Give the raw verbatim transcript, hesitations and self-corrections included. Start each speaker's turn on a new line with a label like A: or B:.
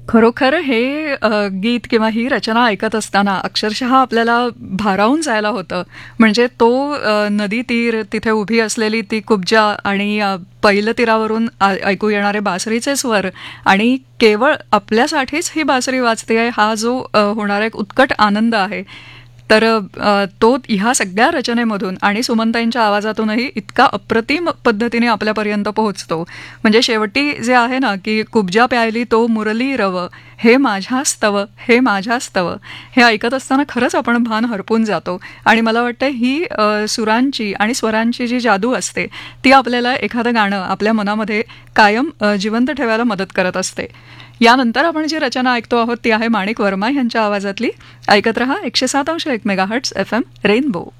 A: खरोखर हे अ, गीत किंवा ही रचना ऐकत असताना अक्षरशः आपल्याला भारावून जायला होतं. म्हणजे तो अ, नदी तीर, तिथे उभी असलेली ती कुब्जा आणि अ, पहिलं तीरावरून आ ऐकू येणारे बासरीचे स्वर आणि केवळ आपल्यासाठीच ही बासरी वाजतेय हा जो अ, होणारा एक उत्कट आनंद आहे. तर अ, तो ह्या सगळ्या रचनेमधून आणि सुमनताईंच्या आवाजातूनही इतका अप्रतिम पद्धतीने आपल्यापर्यंत पोहोचतो. म्हणजे शेवटी जे आहे ना, की कुब्जा प्यायली तो मुरली रव, हे माझ्यास्तव, हे माझ्यास्तव, हे ऐकत असताना खरंच आपण भान हरपून जातो. आणि मला वाटतं ही अ, सुरांची आणि स्वरांची जी जादू असते ती आपल्याला एखादं गाणं आपल्या मनामध्ये कायम अ, जिवंत ठेवायला मदत करत असते. यानंतर आपण जी रचना ऐकतो आहोत ती आहे माणिक वर्मा यांच्या आवाजातली. ऐकत रहा एकशे सात अंश एक मेगाहर्ट्स एफ एम रेनबो.